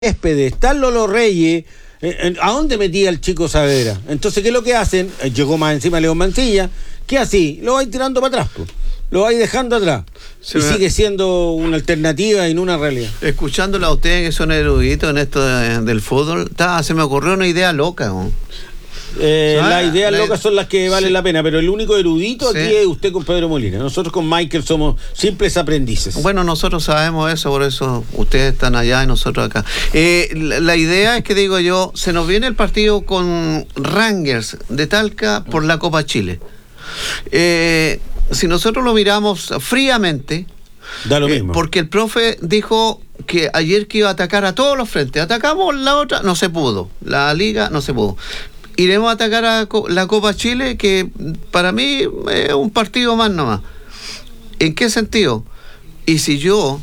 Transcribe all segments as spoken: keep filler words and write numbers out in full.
Céspedes, está Lolo Reyes, ¿a dónde metía el Chico Saavedra? Entonces, ¿qué es lo que hacen? Llegó más encima León Mancilla, ¿qué así? Lo vais tirando para atrás, pues. Lo vais dejando atrás. Sí, y sigue siendo una alternativa y no una realidad. Escuchándola a ustedes que son eruditos en esto de, del fútbol, ta, se me ocurrió una idea loca, ¿no? Eh, ¿Ah? Las ideas la, locas son las que valen sí. la pena, pero el único erudito Sí. aquí es usted con Pedro Molina. Nosotros con Michael somos simples aprendices. Bueno, nosotros sabemos eso, por eso ustedes están allá y nosotros acá. Eh, la, la idea es que, digo yo, se nos viene el partido con Rangers de Talca por la Copa Chile. Eh, si nosotros lo miramos fríamente, Da lo eh, mismo. porque el profe dijo que ayer que iba a atacar a todos los frentes. Atacamos la otra, no se pudo. La liga no se pudo. Iremos a atacar a la Copa Chile, que para mí es un partido más nomás. ¿En qué sentido? Y si yo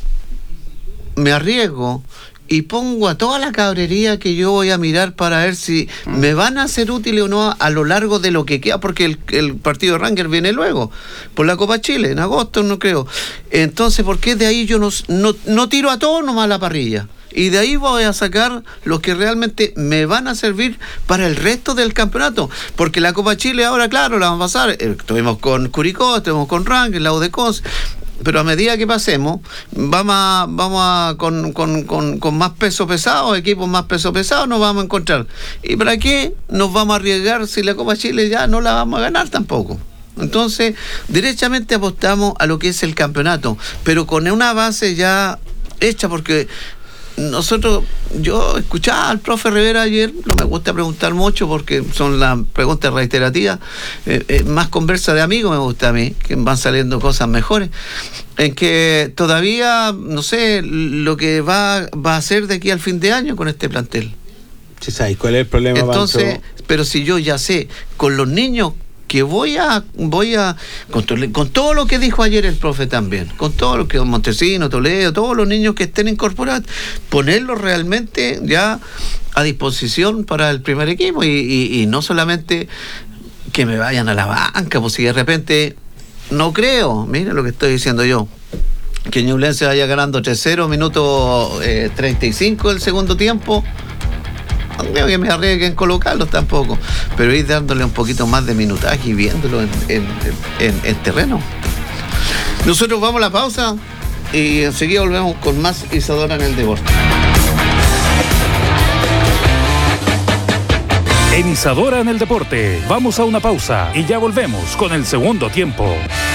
me arriesgo y pongo a toda la cabrería que yo voy a mirar para ver si me van a ser útiles o no a lo largo de lo que queda, porque el, el partido de Rangers viene luego, por la Copa Chile, en agosto no creo. Entonces, ¿por qué de ahí yo no, no, no tiro a todos nomás a la parrilla? Y de ahí voy a sacar los que realmente me van a servir para el resto del campeonato. Porque la Copa Chile ahora, claro, la vamos a pasar. Estuvimos con Curicó, estuvimos con Rangers, la U de Conce. Pero a medida que pasemos, vamos a, vamos a con, con, con, con más peso pesado, equipos más peso pesado, nos vamos a encontrar. ¿Y para qué nos vamos a arriesgar si la Copa Chile ya no la vamos a ganar tampoco? Entonces, derechamente apostamos a lo que es el campeonato, pero con una base ya hecha, porque nosotros, yo escuchaba al profe Rivera ayer, no me gusta preguntar mucho porque son las preguntas reiterativas, eh, eh, más conversa de amigos me gusta a mí, que van saliendo cosas mejores, en que todavía, no sé, lo que va, va a hacer de aquí al fin de año con este plantel. ¿Sí sabes cuál es el problema, Entonces, Pancho? pero si yo ya sé, con los niños que voy a, voy a con, to, con todo lo que dijo ayer el profe también, con todo lo que Montesino, Toledo, todos los niños que estén incorporados, ponerlos realmente ya a disposición para el primer equipo y, y, y no solamente que me vayan a la banca, pues si de repente, no creo, mira lo que estoy diciendo yo, que Ñublense vaya ganando tres cero, minuto eh, treinta y cinco del segundo tiempo. No creo que me arriesguen colocarlos tampoco, pero ir dándole un poquito más de minutaje y viéndolo en, en, en, en terreno. Nosotros vamos a la pausa y enseguida volvemos con más Isadora en el Deporte. En Isadora en el Deporte, vamos a una pausa y ya volvemos con el segundo tiempo.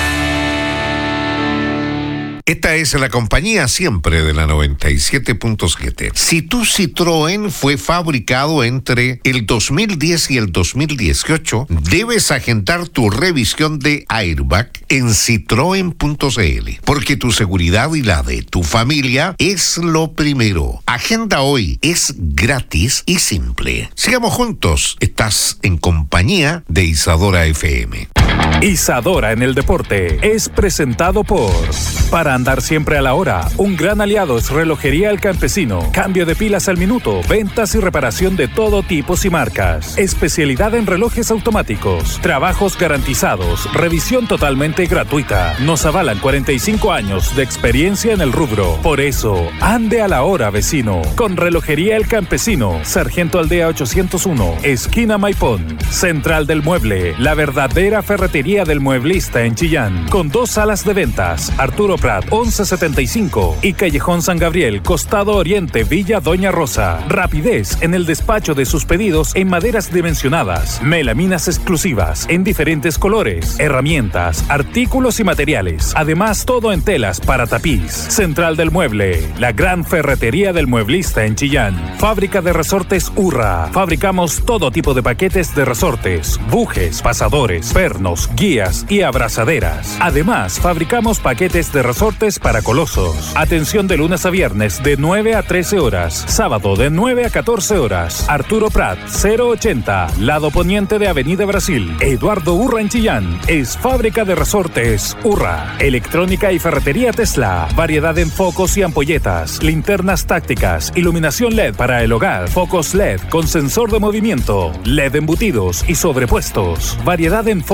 Esta es la compañía siempre de la noventa y siete punto siete. Si tu Citroën fue fabricado entre el dos mil diez y el dos mil dieciocho, debes agendar tu revisión de airbag en citroen punto c l, porque tu seguridad y la de tu familia es lo primero. Agenda hoy, es gratis y simple. Sigamos juntos, estás en compañía de Isadora F M. Isadora en el Deporte es presentado por... Para andar siempre a la hora, un gran aliado es Relojería El Campesino. Cambio de pilas al minuto, ventas y reparación de todo tipo y marcas. Especialidad en relojes automáticos, trabajos garantizados, revisión totalmente gratuita. Nos avalan cuarenta y cinco años de experiencia en el rubro. Por eso, ande a la hora, vecino. Con Relojería El Campesino, Sargento Aldea ochocientos uno, esquina Maipón. Central del Mueble, la verdadera ferretería del mueblista en Chillán. Con dos salas de ventas, Arturo Prat once setenta y cinco y Callejón San Gabriel, Costado Oriente, Villa Doña Rosa. Rapidez en el despacho de sus pedidos en maderas dimensionadas, melaminas exclusivas en diferentes colores, herramientas, artículos y materiales. Además, todo en telas para tapiz. Central del Mueble, la gran ferretería del mueblista en Chillán. Fábrica de resortes Urra. Fabricamos todo tipo de paquetes de resortes, bujes, pasadores, pernos, guías y abrazaderas. Además, fabricamos paquetes de resortes para colosos. Atención de lunes a viernes de nueve a trece horas. Sábado de nueve a catorce horas. Arturo Prat, cero ochenta, lado poniente de Avenida Brasil. Eduardo Urra en Chillán. Es fábrica de resortes Urra. Electrónica y ferretería Tesla. Variedad en focos y ampolletas. Linternas tácticas. Iluminación L E D para el hogar. Focos L E D con sensor de movimiento. L E D embutidos y sobrepuestos. Variedad en focos solares.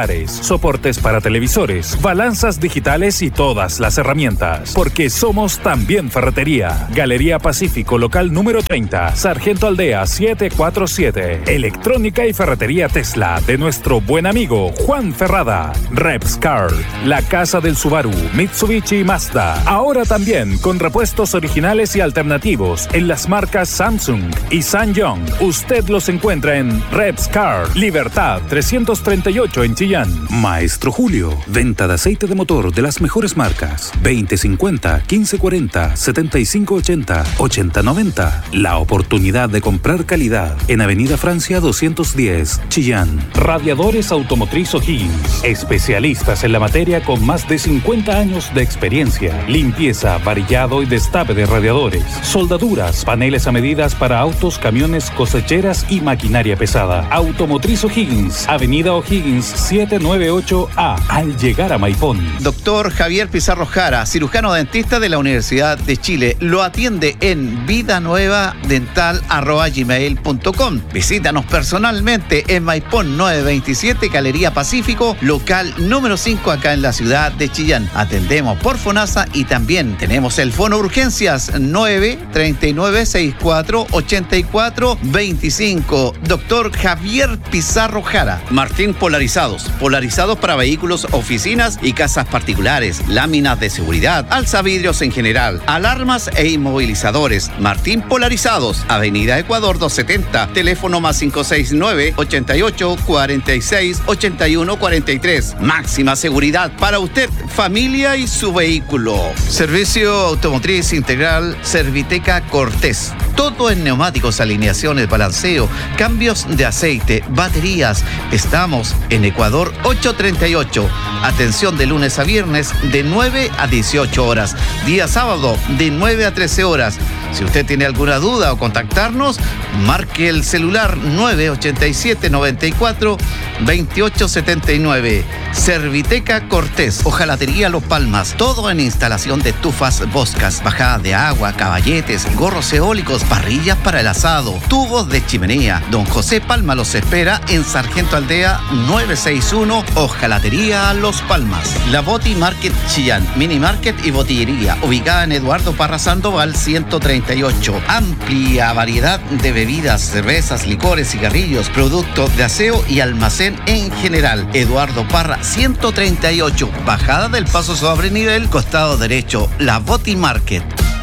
celulares, soportes para televisores, balanzas digitales y todas las herramientas. Porque somos también ferretería. Galería Pacífico, local número treinta, Sargento Aldea setecientos cuarenta y siete. Electrónica y ferretería Tesla de nuestro buen amigo Juan Ferrada. Repscar, la casa del Subaru, Mitsubishi y Mazda. Ahora también con repuestos originales y alternativos en las marcas Samsung y Sanyong. Usted los encuentra en Repscar, Libertad trescientos treinta y ocho en Chillán. Maestro Julio, venta de aceite de motor de las mejores marcas. veinte cincuenta, quince cuarenta, setenta y cinco ochenta, ochenta noventa. La oportunidad de comprar calidad en Avenida Francia doscientos diez, Chillán. Radiadores Automotriz O'Higgins. Especialistas en la materia con más de cincuenta años de experiencia. Limpieza, varillado y destape de radiadores. Soldaduras, paneles a medidas para autos, camiones, cosecheras y maquinaria pesada. Automotriz O'Higgins, Avenida O'Higgins setecientos noventa y ocho A, al llegar a Maipón. Doctor Javier Pizarro Jara, cirujano dentista de la Universidad de Chile, lo atiende en vidanuevadental arroba gmail punto com. Visítanos personalmente en Maipón novecientos veintisiete, Galería Pacífico, local número cinco, acá en la ciudad de Chillán. Atendemos por FONASA y también tenemos el Fono Urgencias nueve treinta y nueve sesenta y cuatro ochenta y cuatro veinticinco. Doctor Javier Pizarro Jara. Martín Polarizados. Polarizados para vehículos, oficinas y casas particulares. Láminas de seguridad, alzavidrios en general, alarmas e inmovilizadores. Martín Polarizados. Avenida Ecuador doscientos setenta. Teléfono más cinco seis nueve, ochenta y ocho, cuarenta y seis, ochenta y uno cuarenta y tres. Máxima seguridad para usted, familia y su vehículo. Servicio Automotriz Integral Serviteca Cortés. Todo en neumáticos, alineaciones, balanceo, cambios de aceite, baterías. Estamos en Ecuador ochocientos treinta y ocho. Atención de lunes a viernes de nueve a dieciocho horas. Día sábado de nueve a trece horas. Si usted tiene alguna duda o contactarnos, marque el celular nueve ochenta y siete, noventa y cuatro, veintiocho setenta y nueve. Serviteca Cortés, Hojalatería Los Palmas. Todo en instalación de estufas Boscas, bajada de agua, caballetes, gorros eólicos, parrillas para el asado, tubos de chimenea. Don José Palma los espera en Sargento Aldea novecientos sesenta y uno, Hojalatería Los Palmas. La Boti Market Chillán, Mini Market y Botillería, ubicada en Eduardo Parra Sandoval ciento treinta y ocho. Amplia variedad de bebidas, cervezas, licores, cigarrillos, productos de aseo y almacén en general. Eduardo Parra ciento treinta y ocho, bajada del Paso sobre nivel, costado derecho, La Boti Market.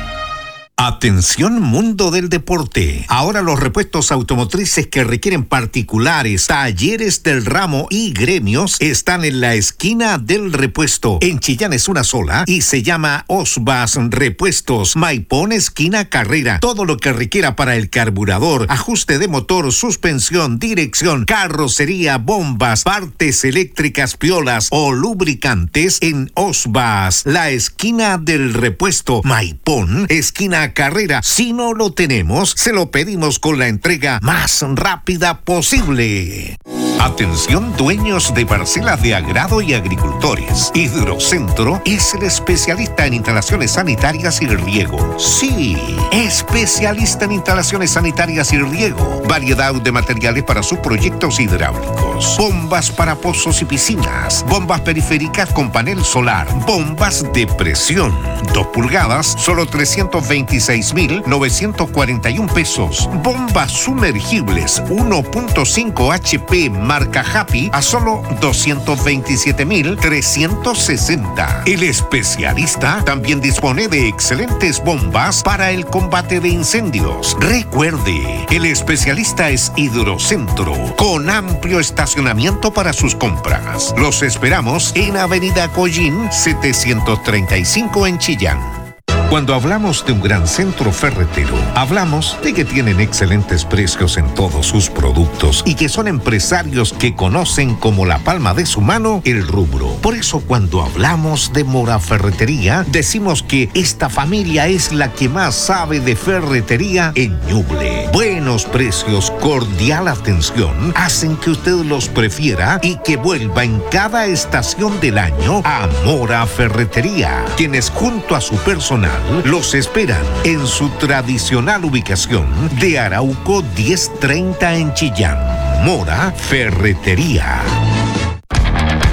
Atención mundo del deporte. Ahora los repuestos automotrices que requieren particulares, talleres del ramo y gremios están en la esquina del repuesto. En Chillán es una sola y se llama Osbas Repuestos. Maipón, esquina Carrera. Todo lo que requiera para el carburador, ajuste de motor, suspensión, dirección, carrocería, bombas, partes eléctricas, piolas o lubricantes en Osbas. La esquina del repuesto. Maipón, esquina Carrera. Si no lo tenemos, se lo pedimos con la entrega más rápida posible. Atención dueños de parcelas de agrado y agricultores. Hidrocentro es el especialista en instalaciones sanitarias y riego. Sí, especialista en instalaciones sanitarias y riego. Variedad de materiales para sus proyectos hidráulicos. Bombas para pozos y piscinas. Bombas periféricas con panel solar. Bombas de presión. Dos pulgadas, solo trescientos veintiséis mil novecientos cuarenta y un pesos. Bombas sumergibles uno punto cinco H P marca Happy a solo doscientos veintisiete mil trescientos sesenta. El especialista también dispone de excelentes bombas para el combate de incendios. Recuerde, el especialista es Hidrocentro, con amplio estacionamiento para sus compras. Los esperamos en Avenida Collín setecientos treinta y cinco en Chillán. Cuando hablamos de un gran centro ferretero, hablamos de que tienen excelentes precios en todos sus productos y que son empresarios que conocen como la palma de su mano el rubro. Por eso cuando hablamos de Mora Ferretería, decimos que esta familia es la que más sabe de ferretería en Ñuble. Buenos precios, cordial atención, hacen que usted los prefiera y que vuelva en cada estación del año a Mora Ferretería, quienes junto a su personal los esperan en su tradicional ubicación de Arauco diez treinta en Chillán. Mora Ferretería.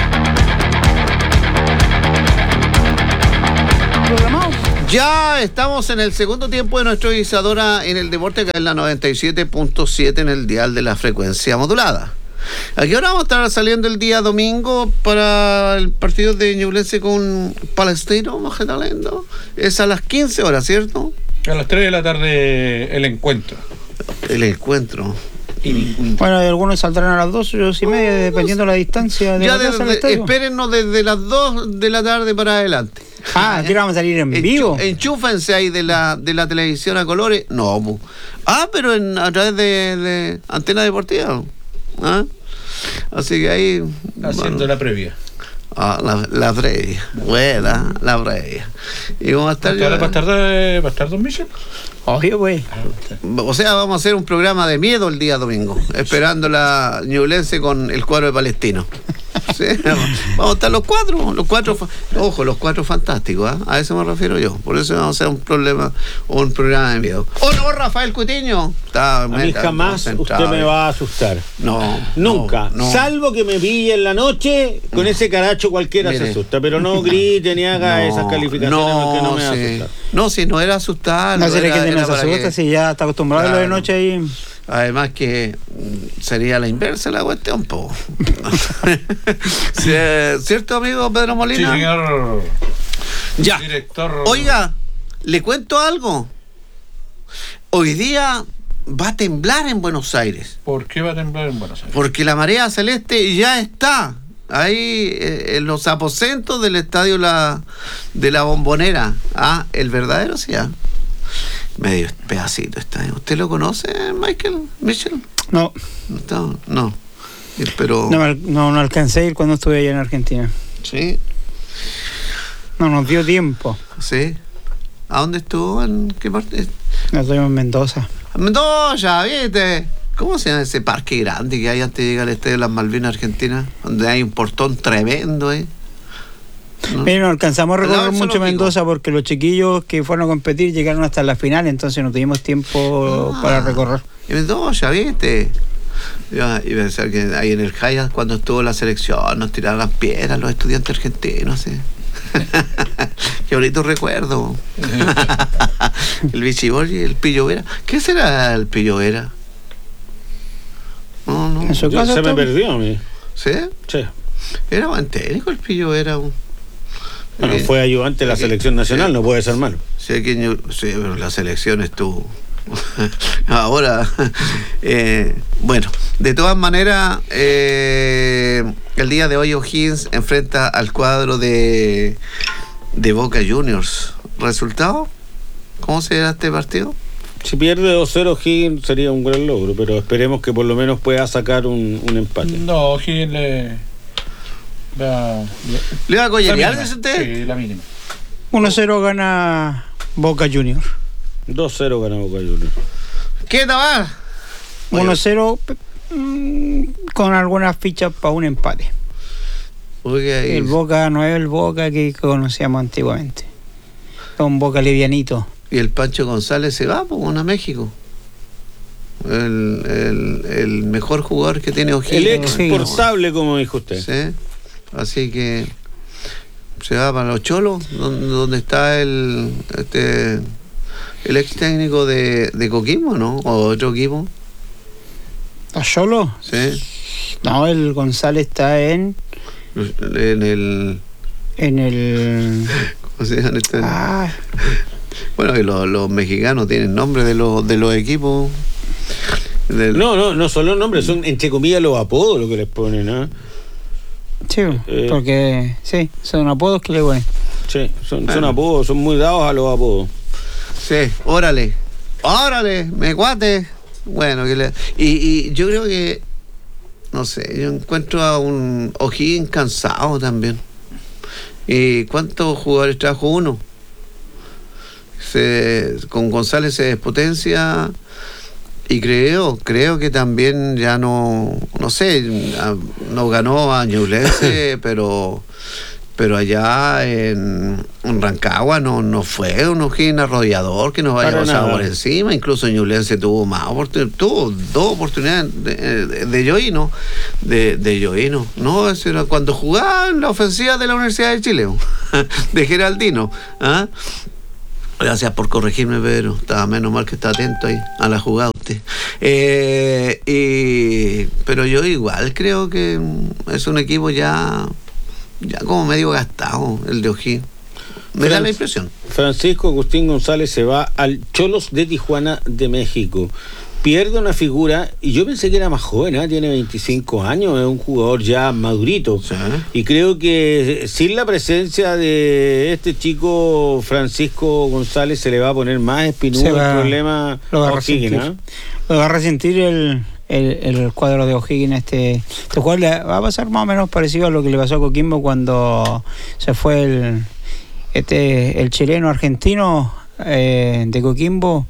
Ya estamos en el segundo tiempo de nuestra Isadora en el deporte, que es la noventa y siete punto siete en el dial de la frecuencia modulada. ¿A qué hora vamos a estar saliendo el día domingo para el partido de Ñublense con Palestino, Magdaleno? Es a las quince horas, ¿cierto? A las tres de la tarde el encuentro. El encuentro. Bueno, algunos saldrán a las dos, dos y media, dependiendo de la distancia de ya la casa al estadio. Espérennos desde las dos de la tarde para adelante. Ah, ¿que vamos a salir en Enchu- vivo? Enchúfense ahí de la, de la televisión a colores. No, pu. Ah, pero en, a través de, de Antena Deportiva. ¿Ah? Así que ahí... Haciendo bueno. la previa. Ah, la, la previa. Buena, la previa. Y vamos a estar... ¿Va a estar, va a estar Don Michel? Obvio, pues. O sea, vamos a hacer un programa de miedo el día domingo, esperando la Ñublense con el cuadro de Palestino. Sí, vamos a estar los cuatro, los cuatro, ojo, los cuatro fantásticos, ¿eh? A eso me refiero yo. Por eso vamos a hacer un problema, un programa de miedo. ¡Oh, no, Rafael Cutiño! Está, A mí jamás usted me va a asustar. No, Nunca. no, no. Salvo que me pille en la noche, con ese caracho cualquiera Mire. se asusta. Pero no grite ni haga No, esas calificaciones no, porque no me va a sí. asustar. No, si no era asustar. No será era- que te era nos para asusta que- si ya está acostumbrado a lo de Claro. noche ahí. Además que mm, sería la inversa la cuestión, po. Sí, ¿cierto, amigo Pedro Sí, Molina? señor Ya. director. Oiga, le cuento algo. Hoy día va a temblar en Buenos Aires, ¿Por qué va a temblar en Buenos Aires? porque la marea celeste ya está ahí eh, en los aposentos del estadio la, de la Bombonera. Ah, el verdadero, sí, ah. Medio pedacito está. ¿Usted lo conoce, Michael? ¿Michel? No, No, no. Eh, Pero... no, me- no, no alcancé a ir cuando estuve allá en Argentina. Sí, No nos dio tiempo. sí. ¿A dónde estuvo? ¿En qué parte? Nos estuvimos en Mendoza. Mendoza, ¿viste? ¿Cómo se llama ese parque grande que hay antes de llegar al estadio de las Malvinas Argentinas? Donde hay un portón tremendo, ¿eh? ¿No? Mira, no alcanzamos a Al lado recorrer del mucho zoológico. Mendoza porque los chiquillos que fueron a competir llegaron hasta la final, entonces no tuvimos tiempo Ah. para recorrer. En Mendoza, ¿viste? Iba iba a pensar que ahí en el Jaya, cuando estuvo la selección, nos tiraron las piedras los estudiantes argentinos, ¿sí? Qué bonito recuerdo. El Bichibori y el Pillo Vera. ¿Qué será el Pillo Vera? No, no. En su Yo- caso, se me está- perdió a mí. ¿Sí? Sí. Era buen técnico el Pillo Vera. Bueno, Eh, fue ayudante de la eh, selección nacional, eh, no puede ser malo. Sé que ñu- sí, pero la selección estuvo. Ahora, eh, bueno, de todas maneras, eh, el día de hoy O'Higgins enfrenta al cuadro de, de Boca Juniors. ¿Resultado? ¿Cómo será este partido? Si pierde dos cero Higgins sería un gran logro, pero esperemos que por lo menos pueda sacar un, un empate. No, Higgins le. La, ¿Le va a la collerear, mínima. dice usted? Sí, la mínima. uno cero gana Boca Juniors. dos cero gana Boca Juniors. ¿Qué tal? uno cero pe- mm, con algunas fichas para un empate. Oiga, y- El Boca no es el Boca que conocíamos antiguamente. Es un Boca livianito. Y el Pancho González se va pues, a México. El, el, el mejor jugador que tiene El O'Higgins. exportable, como dijo usted. Sí. Así que se va para los Cholos, donde, donde está el este el ex técnico de, de Coquimbo, ¿no? O otro equipo. ¿Está solo? Sí. No, el González está en En el. en el ¿Cómo se llama este? ah, Bueno, que los, los mexicanos tienen nombre de los de los equipos. Del- No, no, no son los nombres, son entre comillas los apodos lo que les ponen, ¿ah? sí, Eh. porque sí, son apodos que le ponen. Sí, son, son Bueno. apodos, son muy dados a los apodos. Sí, órale. Órale, me cuate. Bueno, que le- y, y yo creo que, no sé, yo encuentro a un O'Higgins cansado también. ¿Y cuántos jugadores trajo uno? Se, con González se despotencia y creo, creo que también ya no, no sé, a- no ganó a Ñublense, pero pero allá en, en Rancagua no, no fue un O'Higgins arrollador que nos vaya a Para pasar nada. por encima. Incluso Ñublense tuvo más oportunidades, tuvo dos oportunidades de, de, de Yoino, de, de Yoino. No, eso era cuando jugaba en la ofensiva de la Universidad de Chile, de Geraldino. ¿Ah? Gracias por corregirme, Pedro. Estaba menos mal que está atento ahí a la jugada usted. Eh, y, pero yo igual creo que es un equipo ya, ya como medio gastado, el de O'Higgins. Me da la impresión. Francisco Agustín González se va al Cholos de Tijuana de México. Pierde una figura, y yo pensé que era más joven, ¿eh? Tiene veinticinco años, es un jugador ya madurito. Sí. Y creo que sin la presencia de este chico Francisco González se le va a poner más espinudo el problema. Lo va a O'Higgins, resentir, ¿eh? lo va a resentir el, el, el cuadro de O'Higgins. Este, este jugador le va a pasar más o menos parecido a lo que le pasó a Coquimbo cuando se fue el, este, el chileno argentino eh, de Coquimbo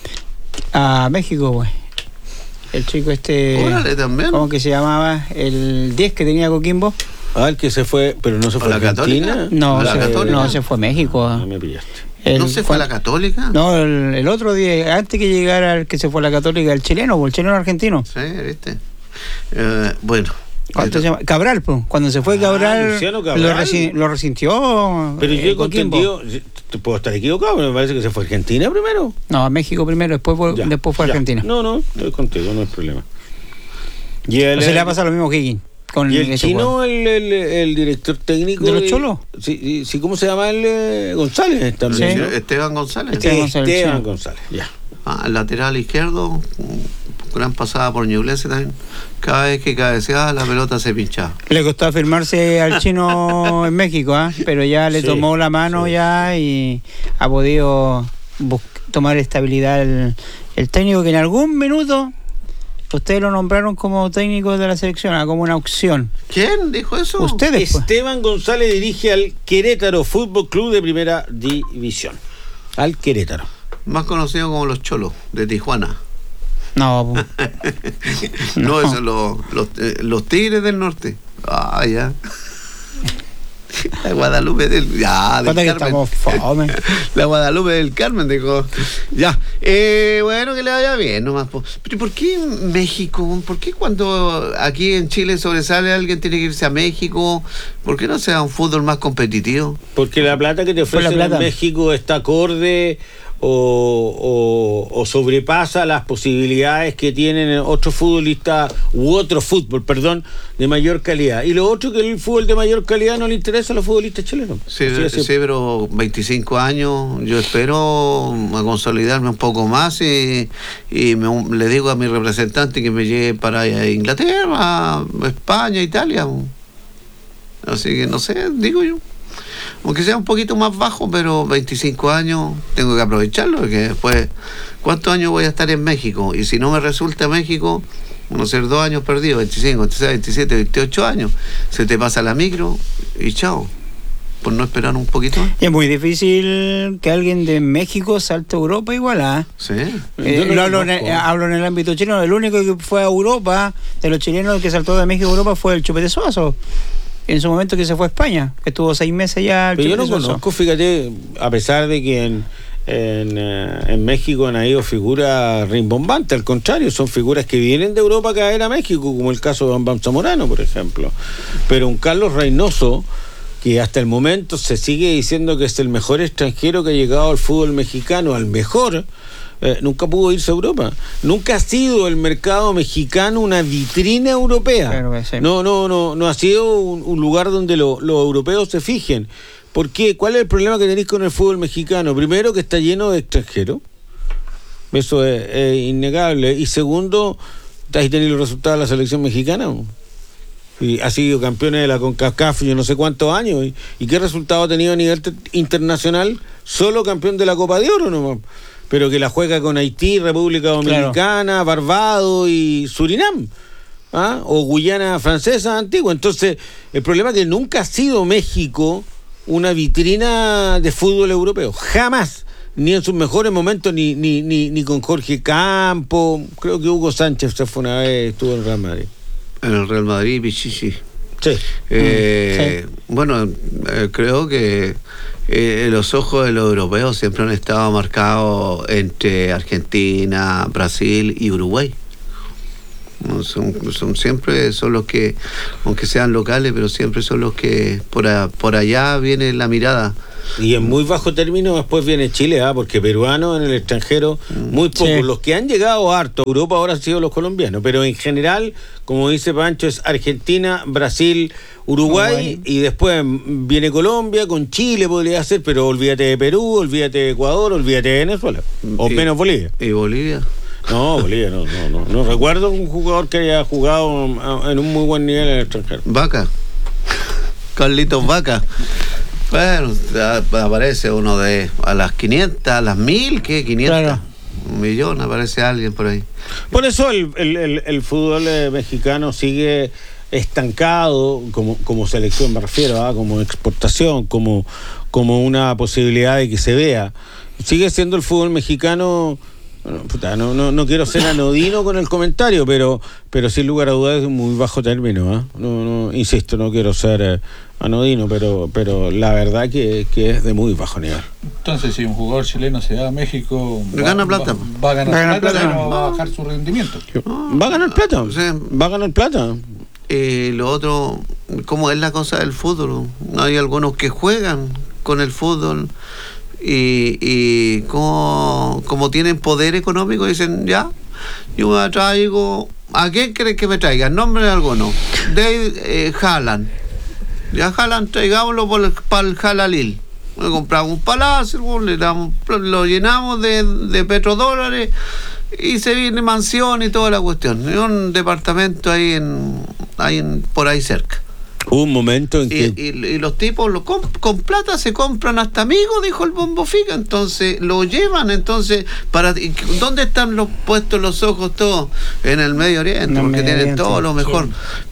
a México, pues. El chico este... Órale, también. ¿Cómo que se llamaba? El diez que tenía Coquimbo. Ah, el que se fue, pero no se fue a la Argentina. Católica? No, ¿La se, Católica? no, se fue a México. No me pillaste. El- ¿No se fue a la Católica? No, el, el otro día, antes que llegara el que se fue a la Católica, el chileno, pues, el chileno argentino. Sí, ¿viste? Eh, bueno. ¿Cuánto se llama? Cabral, pues. Cuando se fue Ah, Cabral, Luciano Cabral. Lo, resi- lo resintió. Pero eh, yo he Coquimbo. entendido, te puedo estar equivocado, pero me parece que se fue a Argentina primero. No, a México primero, después, fue- Ya, después fue a ya. Argentina. No, no, estoy contigo, no hay problema. Y el, O sea, le va a pasar lo mismo a Higgins. Con y el ese chino, jugador. el, el, el director técnico ¿De los Cholos? Sí, sí, ¿cómo se llama el eh, González también? Sí. ¿no? Esteban González. Esteban González, Esteban sí. González, ya. Ah, el lateral izquierdo, gran pasada por Ñublense también. Cada vez que cabeceaba, la pelota se pinchaba. Le costó firmarse al chino en México, ¿ah? Pero ya le Sí, tomó la mano sí. ya y ha podido bus- tomar estabilidad el, el técnico que en algún minuto ustedes lo nombraron como técnico de la selección, ah, como una opción. ¿Quién dijo eso? Ustedes, pues. Esteban González dirige al Querétaro Fútbol Club de Primera División. Al Querétaro. Más conocido como los Cholos, de Tijuana. No, pues. No, No. esos los, los, eh, los Tigres del Norte. Ah, ya. La Guadalupe del... Ya, del Cuenta que Carmen. estamos fome. La Guadalupe del Carmen, dijo. Ya. Eh, bueno, que le vaya bien nomás. po. Pero ¿por qué México? ¿Por qué cuando aquí en Chile sobresale alguien tiene que irse a México? ¿Por qué no sea un fútbol más competitivo? Porque la plata que te Por la ofrecen en plata. México está acorde o, o, o sobrepasa las posibilidades que tienen otros futbolistas u otro fútbol, perdón, de mayor calidad. Y lo otro, que el fútbol de mayor calidad no le interesa a los futbolistas chilenos. Sí, Así de sí, simple. pero veinticinco años, yo espero a consolidarme un poco más y, y me- le digo a mi representante que me lleve para Inglaterra, España, Italia. Así que no sé, digo yo. Aunque sea un poquito más bajo, pero veinticinco años tengo que aprovecharlo, porque después, ¿cuántos años voy a estar en México? Y si no me resulta México, van a ser dos años perdidos, veinticinco, veintiséis, veintisiete, veintiocho años. Se te pasa la micro y chao. Por no esperar un poquito más. Y es muy difícil que alguien de México salte a Europa igual, ¿ah? Sí. Eh, Yo no lo hablo, en, conozco. eh, hablo en el ámbito chileno. El único que fue a Europa, de los chilenos que saltó de México a Europa, fue el Chupete Suazo. En su momento que se fue a España, que estuvo seis meses ya. El Pero yo no Chupete Suazo. conozco, fíjate, a pesar de que en, en, eh, en México han habido figuras rimbombantes, al contrario, son figuras que vienen de Europa a caer a México, como el caso de Bambam Zamorano, por ejemplo. Pero un Carlos Reynoso, que hasta el momento se sigue diciendo que es el mejor extranjero que ha llegado al fútbol mexicano, al mejor, eh, nunca pudo irse a Europa. Nunca ha sido el mercado mexicano una vitrina europea. Claro que sí. No, no, no, no ha sido un, un lugar donde lo- los europeos se fijen. ¿Por qué? ¿Cuál es el problema que tenéis con el fútbol mexicano? Primero, que está lleno de extranjeros. Eso es, es innegable. Y segundo, ¿has tenido los resultados de la selección mexicana? Y ha sido campeones de la CONCACAF yo no sé cuántos años. ¿Y, y qué resultado ha tenido a nivel te- internacional? Solo campeón de la Copa de Oro nomás. Pero que la juega con Haití, República Dominicana, Barbados y Surinam. ¿Ah? O Guyana Francesa antigua. Entonces, el problema es que nunca ha sido México una vitrina de fútbol europeo. Jamás. Ni en sus mejores momentos, ni, ni, ni, ni con Jorge Campo. Creo que Hugo Sánchez se fue una vez, estuvo en Real Madrid. En el Real Madrid, Pichichi. Sí. Eh, Bueno, eh, creo que eh, los ojos de los europeos siempre han estado marcados entre Argentina, Brasil y Uruguay. No, Son, son siempre son los que, aunque sean locales, pero siempre son los que por, a- por allá viene la mirada Y en muy bajo término después viene Chile, ¿ah? Porque peruanos en el extranjero, muy pocos. Sí. Los que han llegado harto a Europa ahora han sido los colombianos, pero en general, como dice Pancho, es Argentina, Brasil, Uruguay, Uruguay. Y después viene Colombia, con Chile podría ser, pero olvídate de Perú, olvídate de Ecuador, olvídate de Venezuela, o y, menos Bolivia. ¿Y Bolivia? No, Bolivia no, no, no, no recuerdo un jugador que haya jugado en un muy buen nivel en el extranjero. Vaca. Carlitos Vaca. Bueno, aparece uno de a las quinientas, a las mil, ¿qué? quinientas. Claro. Un millón, aparece alguien por ahí. Por eso el, el, el, el fútbol mexicano sigue estancado como, como selección, me refiero, ¿eh? Como exportación, como, como una posibilidad de que se vea. Sigue siendo el fútbol mexicano. Bueno, puta, no, no, no quiero ser anodino con el comentario, pero, pero sin lugar a dudas es un muy bajo término, ¿eh? No, no, insisto, no quiero ser eh, anodino, pero, pero la verdad que, que es de muy bajo nivel. Entonces, si un jugador chileno se va a México, va, gana plata. Va, va a ganar va plata, plata, pero no. va a bajar su rendimiento. No, va a ganar plata, o sea, va a ganar plata. Eh, lo otro, ¿cómo es la cosa del fútbol? Hay algunos que juegan con el fútbol. Y, y como, como tienen poder económico, dicen, ya, yo me traigo, ¿a quién crees que me traiga? Nombre de alguno. David eh, Haaland. Ya Haaland, traigámoslo por el, para el Jalalil. Le compramos un palacio, le damos, lo llenamos de, de petrodólares y se viene mansión y toda la cuestión. Y un departamento ahí, en, ahí en, por ahí cerca. Un momento en que... Y, y, y los tipos lo comp- con plata se compran hasta amigos, dijo el Bombo Fica, entonces lo llevan, entonces, para ¿dónde están los puestos los ojos todos? En el Medio Oriente, no, porque tienen Oriente, todo lo mejor. Sí.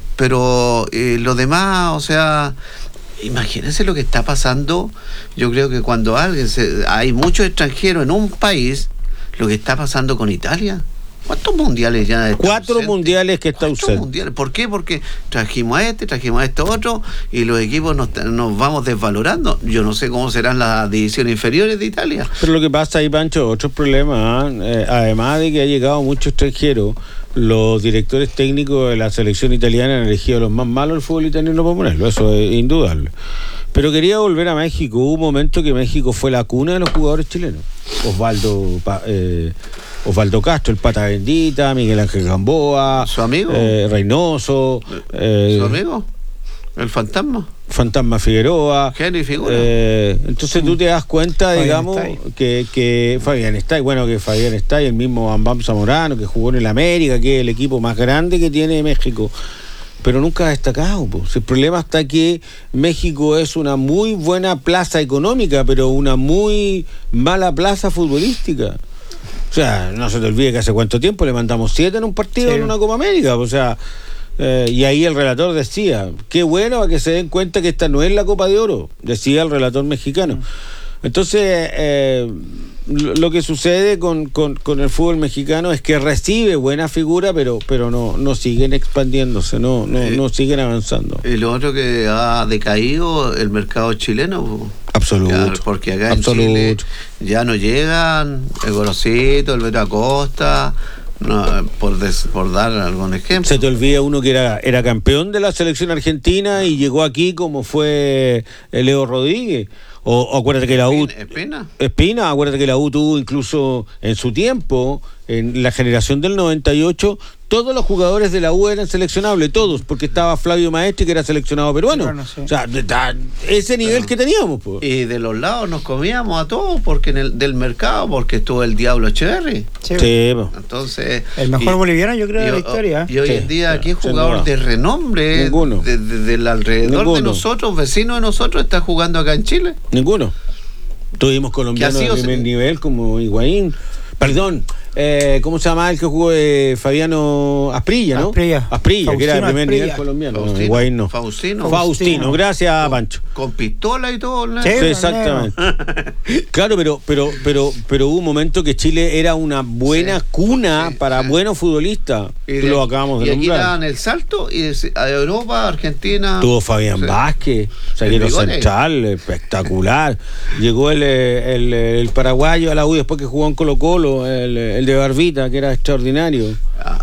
Pero eh, lo demás, o sea, imagínense lo que está pasando. Yo creo que cuando alguien se, hay muchos extranjeros en un país, lo que está pasando con Italia. ¿Cuántos mundiales ya está Cuatro ausente? mundiales que está ausente. Mundiales? ¿Por qué? Porque trajimos a este, trajimos a este otro y los equipos nos, nos vamos desvalorando. Yo no sé cómo serán las divisiones inferiores de Italia. Pero lo que pasa ahí, Pancho, otros problemas, ¿eh? Eh, además de que ha llegado mucho extranjero, los directores técnicos de la selección italiana han elegido los más malos del fútbol italiano para ponerlo, eso es indudable. Pero quería volver a México. Hubo un momento que México fue la cuna de los jugadores chilenos. Osvaldo eh, Osvaldo Castro, el Pata Bendita, Miguel Ángel Gamboa, su amigo eh, Reynoso, eh, su amigo el Fantasma Fantasma Figueroa, genio y figura. Eh, entonces tú te das cuenta, Fabián digamos, Estay. que, que Fabián está bueno, que Fabián está y el mismo Bambam Zamorano, que jugó en el América, que es el equipo más grande que tiene México, pero nunca ha destacado. Pues. El problema está que México es una muy buena plaza económica, pero una muy mala plaza futbolística. O sea, no se te olvide que hace cuánto tiempo le mandamos siete en un partido sí. en una Copa América. O sea, eh, y ahí el relator decía, qué bueno a que se den cuenta que esta no es la Copa de Oro, decía el relator mexicano. Entonces, eh, lo, lo que sucede con, con, con el fútbol mexicano es que recibe buena figura, pero pero no no siguen expandiéndose, no no, no siguen avanzando. Y lo otro que ha decaído el mercado chileno. Absoluto. Ya, porque acá Absoluto. en Chile ya no llegan el Gorosito, el Beto Acosta, no, por, des, por dar algún ejemplo. Se te olvida uno que era, era campeón de la selección argentina y llegó aquí como fue Leo Rodríguez. O, o acuérdate que la U... Espina. Espina, acuérdate que la U tuvo incluso en su tiempo, en la generación del noventa y ocho, todos los jugadores de la U eran seleccionables, todos, porque estaba Flavio Maestri, que era seleccionado peruano. Bueno, sí. O sea, de, de, ese nivel Pero, que teníamos. Pues. Y de los lados nos comíamos a todos, porque en el del mercado, porque estuvo el Diablo Echeverri. Sí, sí pues. Entonces... El mejor y, boliviano, yo creo, y, de la historia. Y hoy sí, en día, aquí es sí, jugador no. de renombre, Ninguno. De, de, del alrededor Ninguno. de nosotros, vecino de nosotros, está jugando acá en Chile. Ninguno. Tuvimos colombianos de primer se... nivel como Higuaín. Perdón, eh, ¿cómo se llama el que jugó eh, Fabiano Asprilla, no? Asprilla. Asprilla, Faustino, que era de primer Asprilla. nivel colombiano. Faustino, no, Higuaín no. Faustino. Faustino, gracias, Pancho. Con, con pistola y todo, ¿no? Sí, sí, exactamente. Claro, pero, pero, pero, pero hubo un momento que Chile era una buena sí, cuna sí, para sí. buenos futbolistas. Y de, lo acabamos de y nombrar. aquí daban el salto y a Europa, Argentina. Tuvo Fabián sí. Vázquez, zaguero central, espectacular. Llegó el, el, el paraguayo a la U después que jugó en Colo Colo, el, el de Barbita, que era extraordinario.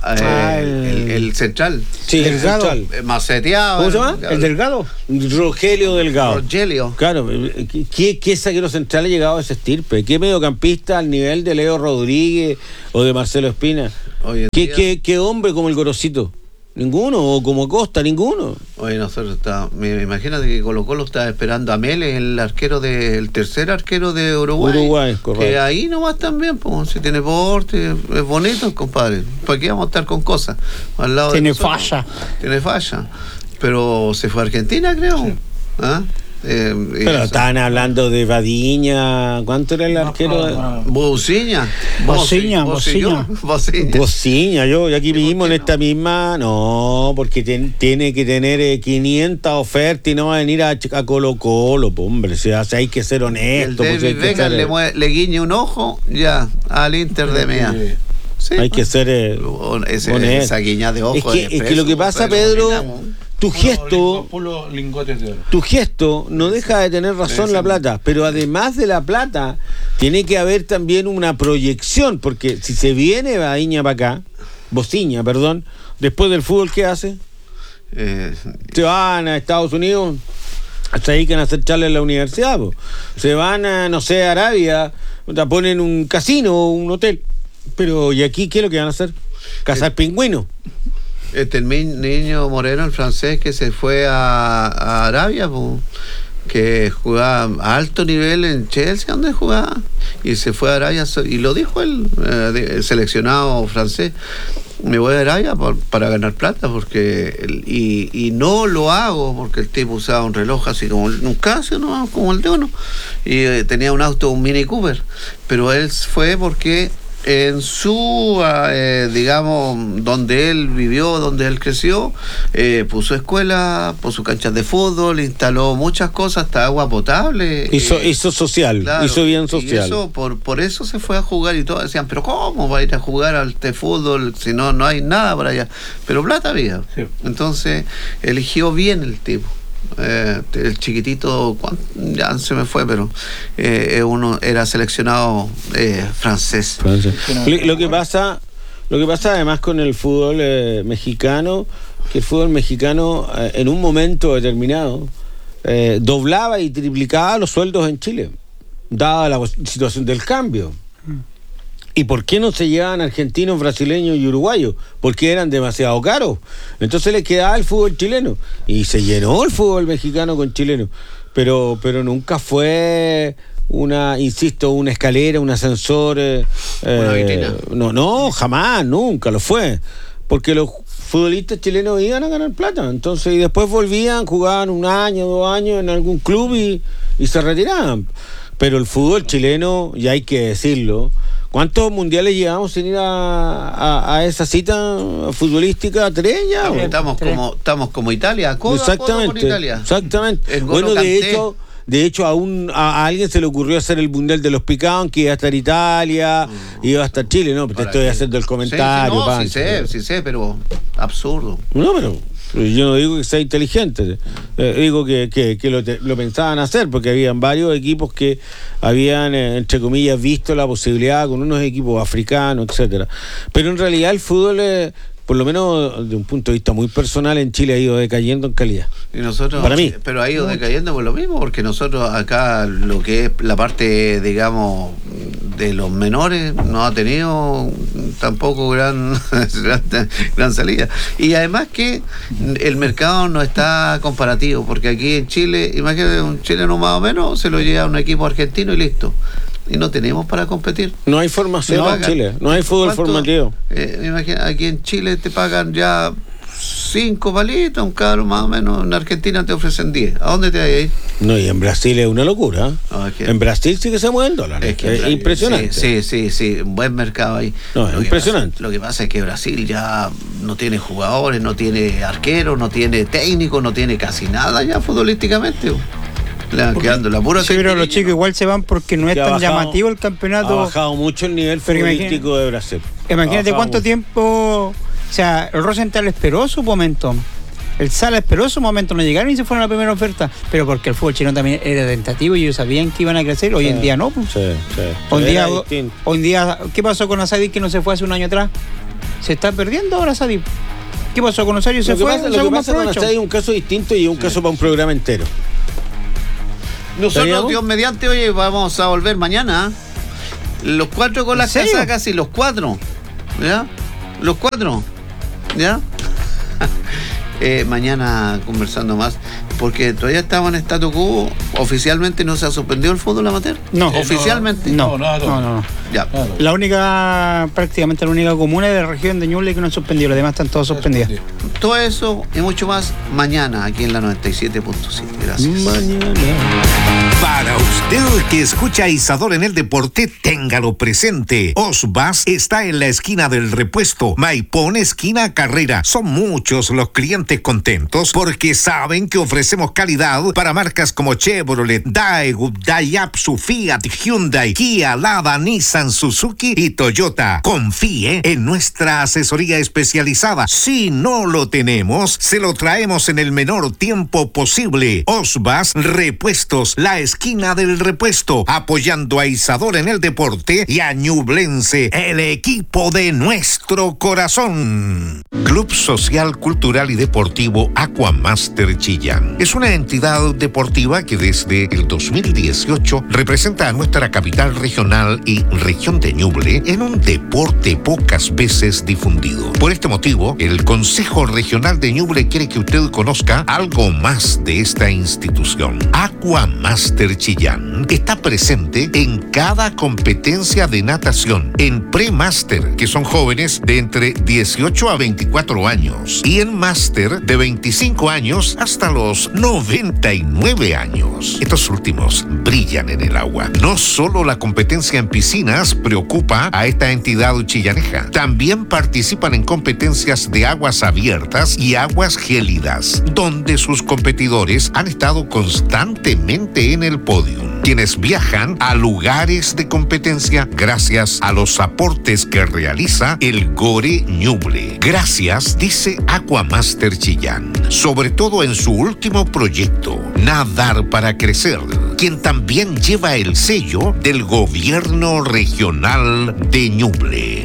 ah, el, el, el central. Sí, el central. Maceteado. ¿Cómo se llama? ¿El Delgado? Rogelio Delgado. Rogelio. Claro, ¿qué, qué zaguero central ha llegado a ese estirpe? ¿Qué mediocampista al nivel de Leo Rodríguez o de Marcelo Espina? ¿Qué, día, qué, ¿Qué hombre como el Gorosito? Ninguno, o como Costa, ninguno. Oye, nosotros está, me imagínate que Colo Colo está esperando a Mele, el arquero de, el tercer arquero de Uruguay. Uruguay, correcto. Que ahí nomás también, pues, si tiene porte, es bonito, compadre. ¿Para qué vamos a estar con cosas? Al lado tiene de falla. Tiene falla. Pero se fue a Argentina, creo. Sí. ¿Ah? Eh, Pero estaban hablando de Vadiña. ¿Cuánto era el arquero? No, no, no. Bociña. Bociña, Bociña. Bociña, yo, y aquí vivimos en esta misma. No, porque ten, tiene que tener eh, quinientas ofertas y no va a venir a, a Colo Colo, pues, hombre. O sea, hay que ser honesto. El David pues, Beckham le, mueve, le guiñe un ojo ya al Inter de Mea. Sí, hay que ser eh, ese, esa guiña de ojo. Es que, es que lo que pasa, Pedro. Tu gesto, tu gesto no deja de tener razón la plata, pero además de la plata, tiene que haber también una proyección, porque si se viene Badiña para acá, Bociña, perdón, después del fútbol, ¿qué hace? Eh, se van a Estados Unidos, hasta ahí que van a hacer charlas en la universidad, po. Se van a, no sé, a Arabia, ponen un casino, un hotel, pero ¿y aquí qué es lo que van a hacer? Cazar eh, pingüinos. Este el niño Moreno, el francés, que se fue a, a Arabia, pues, que jugaba a alto nivel en Chelsea, donde jugaba, y se fue a Arabia, y lo dijo él, eh, el seleccionado francés: me voy a Arabia por, para ganar plata, porque y, y no lo hago porque el tipo usaba un reloj así como un Casio, ¿no? Como el de uno, y eh, tenía un auto, un Mini Cooper, pero él fue porque en su, eh, digamos, donde él vivió, donde él creció, eh, puso escuela, puso canchas de fútbol, instaló muchas cosas, hasta agua potable. Hizo, eh, hizo social, claro, hizo bien social. Y eso, por, por eso se fue a jugar, y todos decían, pero ¿cómo va a ir a jugar al este fútbol si no, no hay nada para allá? Pero plata había. Sí. Entonces, eligió bien el tipo. Eh, el chiquitito, ya se me fue, pero eh, uno era seleccionado eh, francés. francés. Lo, lo que pasa, lo que pasa además con el fútbol eh, mexicano, que el fútbol mexicano eh, en un momento determinado eh, doblaba y triplicaba los sueldos en Chile, dada la situación del cambio. ¿Y por qué no se llevaban argentinos, brasileños y uruguayos? Porque eran demasiado caros. Entonces les quedaba el fútbol chileno. Y se llenó el fútbol mexicano con chilenos. Pero, pero nunca fue una, insisto, una escalera, un ascensor. Eh, una vitrina. No, no, jamás, nunca lo fue. Porque los futbolistas chilenos iban a ganar plata. Entonces, y después volvían, jugaban un año, dos años en algún club y, y se retiraban. Pero el fútbol chileno, y hay que decirlo, ¿cuántos mundiales llevamos sin ir a, a, a esa cita futbolística? ¿Tres ya? Estamos, estamos como estamos como Italia, codo exactamente, a codo con Italia. Exactamente. Bueno, de hecho, de hecho a, un, a, a alguien se le ocurrió hacer el mundial de los picados, que iba a estar Italia, mm. iba a estar Chile, no, pero te estoy haciendo el comentario. Sí, sí, no, sí sé, sí sé, pero absurdo. No, pero yo no digo que sea inteligente, eh, digo que, que, que lo, te, lo pensaban hacer, porque habían varios equipos que habían, eh, entre comillas, visto la posibilidad con unos equipos africanos, etcétera. Pero en realidad el fútbol, eh, por lo menos de un punto de vista muy personal, en Chile ha ido decayendo en calidad. Y nosotros, para mí. Pero ha ido decayendo por lo mismo, porque nosotros acá lo que es la parte, digamos, de los menores no ha tenido tampoco gran, gran, gran salida. Y además que el mercado no está comparativo, porque aquí en Chile, imagínate, un chileno más o menos se lo lleva a un equipo argentino y listo. Y no tenemos para competir. No hay formación en Chile, no hay fútbol formativo. Eh, imagina, aquí en Chile te pagan ya cinco palitos, un cabro más o menos. En Argentina te ofrecen diez. ¿A dónde te vas a ir? No, y en Brasil es una locura. No, es que en Brasil sí que se mueven dólares. Es, que es impresionante. Sí, sí, sí, sí, un buen mercado ahí. No, es lo impresionante. Que pasa, lo que pasa es que Brasil ya no tiene jugadores, no tiene arqueros, no tiene técnicos, no tiene casi nada ya futbolísticamente. Le van quedando la pura. Sí, pero los chicos igual se van porque no es tan bajado, llamativo el campeonato. Ha bajado mucho el nivel futbolístico de Brasil. Imagínate cuánto mucho. tiempo. O sea, el Rosenthal esperó su momento. El Sala esperó su momento. No llegaron y se fueron a la primera oferta. Pero porque el fútbol chileno también era tentativo y ellos sabían que iban a crecer. Hoy sí, en día no. Pues. Sí, sí. Hoy, día, hoy día, ¿qué pasó con Asadi que no se fue hace un año atrás? se está perdiendo ahora Sadik. ¿Qué pasó con Osorio? Se Lo que fue, pasa, sacó lo que más pasa con provecho. Asadi es un caso distinto y es un Sí. caso para un programa entero. Nosotros, ¿Estaríamos? Dios mediante, oye, vamos a volver mañana. Los cuatro con ¿En las serio? casacas y los cuatro. ¿Ya? Los cuatro. ¿Ya? eh, mañana conversando más. Porque todavía estamos en statu quo. Oficialmente no se ha suspendido el fútbol amateur. No. Oficialmente. No, No, nada, no, no, no. Ya. Claro. La única, prácticamente la única comuna de la región de Ñuble que no suspendió, los demás están todos suspendidos. Todo eso y mucho más mañana aquí en la noventa y siete punto siete. Gracias. Para usted que escucha a Isadora en el deporte, téngalo presente. Osbas está en la esquina del Repuesto, Maipón, esquina Carrera. Son muchos los clientes contentos porque saben que ofrecemos calidad para marcas como Chevrolet, Daewoo, Daihatsu, Fiat, Hyundai, Kia, Lada, Nissan, Suzuki y Toyota. Confíe en nuestra asesoría especializada. Si no lo tenemos, se lo traemos en el menor tiempo posible. Osbas Repuestos, la esquina del Repuesto, apoyando a Isadora en el deporte y a Ñublense, el equipo de nuestro corazón. Club Social, Cultural y Deportivo Aquamaster Chillán. Es una entidad deportiva que desde el dos mil dieciocho representa a nuestra capital regional y región de Ñuble en un deporte pocas veces difundido. Por este motivo, el Consejo Regional de Ñuble quiere que usted conozca algo más de esta institución. Aquamaster Chillán está presente en cada competencia de natación, en pre-master, que son jóvenes de entre dieciocho a veinticuatro años, y en máster de veinticinco años hasta los noventa y nueve años. Estos últimos brillan en el agua. No solo la competencia en piscinas preocupa a esta entidad chillaneja, también participan en competencias de aguas abiertas y aguas gélidas, donde sus competidores han estado constantemente en el podio, quienes viajan a lugares de competencia gracias a los aportes que realiza el Gore Ñuble. Gracias, dice Aquamaster Chillán, sobre todo en su último proyecto, Nadar para Crecer, quien también lleva el sello del gobierno regional de Ñuble.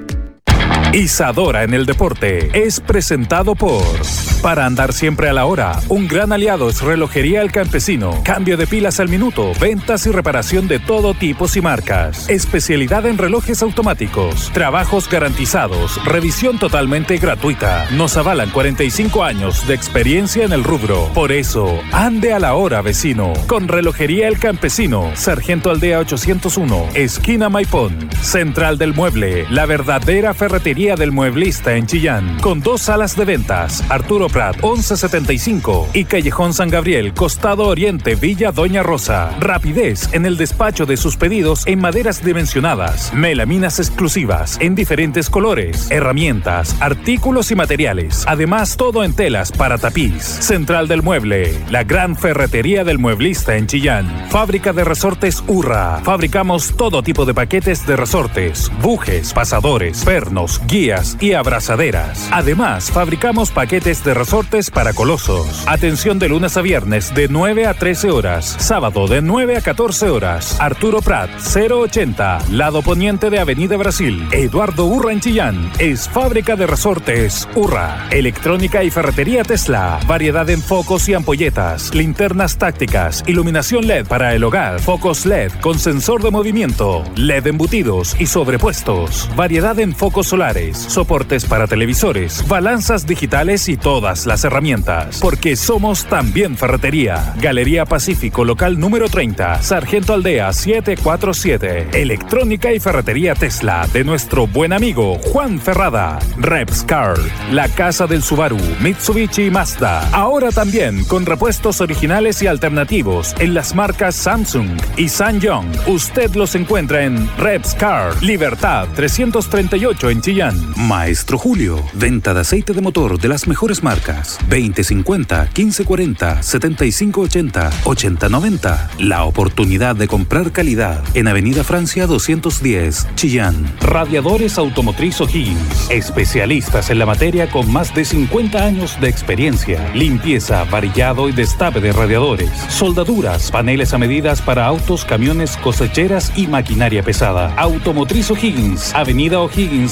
Isadora en el deporte es presentado por Para andar siempre a la hora, un gran aliado es Relojería El Campesino. Cambio de pilas al minuto, ventas y reparación de todo tipo y marcas. Especialidad en relojes automáticos, trabajos garantizados, revisión totalmente gratuita. Nos avalan cuarenta y cinco años de experiencia en el rubro. Por eso, ande a la hora, vecino. Con Relojería El Campesino, Sargento Aldea ochocientos uno, esquina Maipón. Central del Mueble, la verdadera ferretería del mueblista en Chillán, con dos salas de ventas, Arturo Prat once setenta y cinco y Callejón San Gabriel, Costado Oriente, Villa Doña Rosa. Rapidez en el despacho de sus pedidos en maderas dimensionadas, melaminas exclusivas en diferentes colores, herramientas, artículos y materiales. Además, todo en telas para tapiz. Central del Mueble, la gran ferretería del mueblista en Chillán. Fábrica de resortes Urra. Fabricamos todo tipo de paquetes de resortes, bujes, pasadores, pernos, guías y abrazaderas. Además, fabricamos paquetes de resortes para colosos. Atención de lunes a viernes de nueve a trece horas. Sábado de nueve a catorce horas. Arturo Prat, cero ochenta, lado poniente de Avenida Brasil. Eduardo Urra en Chillán. Es fábrica de resortes Urra. Electrónica y ferretería Tesla. Variedad en focos y ampolletas. Linternas tácticas. Iluminación L E D para el hogar. Focos L E D con sensor de movimiento. L E D embutidos y sobrepuestos. Variedad en focos solares. Soportes para televisores. Balanzas digitales y todas las herramientas. Porque somos también ferretería. Galería Pacífico, local número treinta. Sargento Aldea setecientos cuarenta y siete. Electrónica y ferretería Tesla de nuestro buen amigo Juan Ferrada. Reps Car, la casa del Subaru, Mitsubishi y Mazda. Ahora también con repuestos originales y alternativos en las marcas Samsung y Sanyong. Usted los encuentra en Reps Car, Libertad trescientos treinta y ocho en Chillán. Maestro Julio, venta de aceite de motor de las mejores marcas. veinte cincuenta, quince cuarenta, setenta y cinco ochenta, ochenta noventa. La oportunidad de comprar calidad en Avenida Francia doscientos diez, Chillán. Radiadores Automotriz O'Higgins. Especialistas en la materia con más de cincuenta años de experiencia. Limpieza, varillado y destape de radiadores. Soldaduras, paneles a medidas para autos, camiones, cosecheras y maquinaria pesada. Automotriz O'Higgins. Avenida O'Higgins setecientos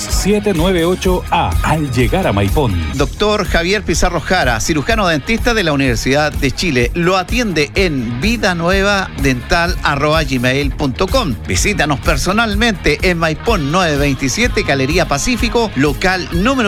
siete nueve ocho A al llegar a Maipón. Doctor Javier Pizarro Jara, cirujano dentista de la Universidad de Chile. Lo atiende en vidanuevadental arroba gmail punto com. Visítanos personalmente en Maipón novecientos veintisiete, Galería Pacífico, local número